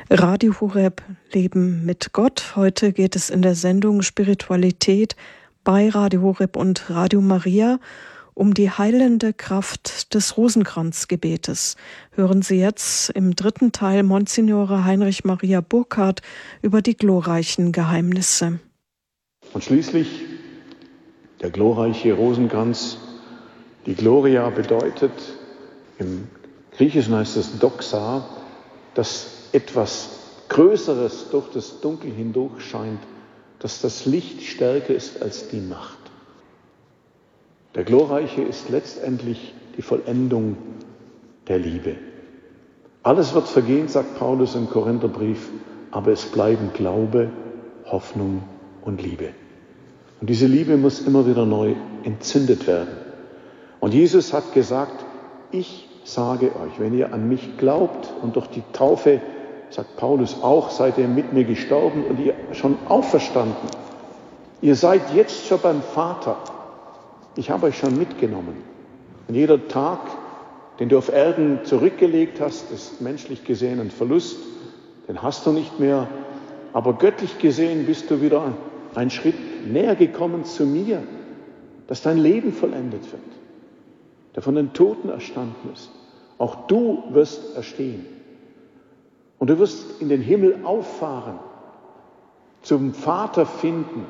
Radio Horeb, Leben mit Gott. Heute geht es in der Sendung Spiritualität bei Radio Horeb und Radio Maria um die heilende Kraft des Rosenkranzgebetes. Hören Sie jetzt im dritten Teil Monsignore Heinrich Maria Burkhardt über die glorreichen Geheimnisse. Und schließlich der glorreiche Rosenkranz. Die Gloria bedeutet, im Griechischen heißt es Doxa, dass etwas Größeres durch das Dunkel hindurch scheint, dass das Licht stärker ist als die Nacht. Der Glorreiche ist letztendlich die Vollendung der Liebe. Alles wird vergehen, sagt Paulus im Korintherbrief, aber es bleiben Glaube, Hoffnung und Liebe. Und diese Liebe muss immer wieder neu entzündet werden. Und Jesus hat gesagt, ich sage euch, wenn ihr an mich glaubt und durch die Taufe, sagt Paulus auch, seid ihr mit mir gestorben und ihr schon auferstanden. Ihr seid jetzt schon beim Vater. Ich habe euch schon mitgenommen. Und jeder Tag, den du auf Erden zurückgelegt hast, ist menschlich gesehen ein Verlust. Den hast du nicht mehr. Aber göttlich gesehen bist du wieder einen Schritt näher gekommen zu mir, dass dein Leben vollendet wird, der von den Toten erstanden ist. Auch du wirst erstehen. Und du wirst in den Himmel auffahren, zum Vater finden.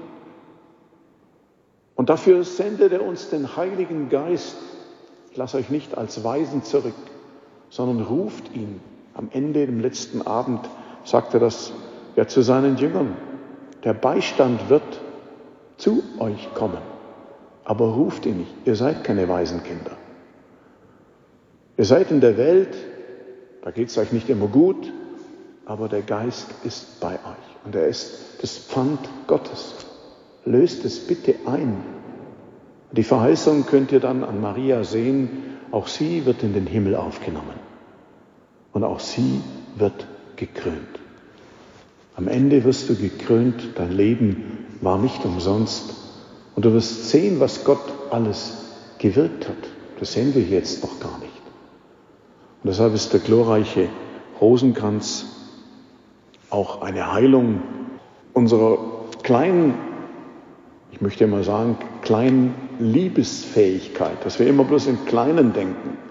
Und dafür sendet er uns den Heiligen Geist. Ich lasse euch nicht als Weisen zurück, sondern ruft ihn. Am Ende, im letzten Abend, sagt er das ja zu seinen Jüngern. Der Beistand wird zu euch kommen. Aber ruft ihn nicht. Ihr seid keine Waisenkinder. Ihr seid in der Welt, da geht es euch nicht immer gut, aber der Geist ist bei euch. Und er ist das Pfand Gottes. Löst es bitte ein. Die Verheißung könnt ihr dann an Maria sehen. Auch sie wird in den Himmel aufgenommen. Und auch sie wird gekrönt. Am Ende wirst du gekrönt. Dein Leben war nicht umsonst. Und du wirst sehen, was Gott alles gewirkt hat. Das sehen wir jetzt noch gar nicht. Und deshalb ist der glorreiche Rosenkranz auch eine Heilung unserer kleinen, ich möchte mal sagen, kleinen Liebesfähigkeit, dass wir immer bloß im Kleinen denken.